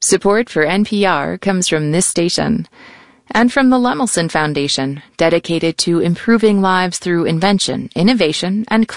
Support for NPR comes from this station and from the Lemelson Foundation, dedicated to improving lives through invention, innovation, and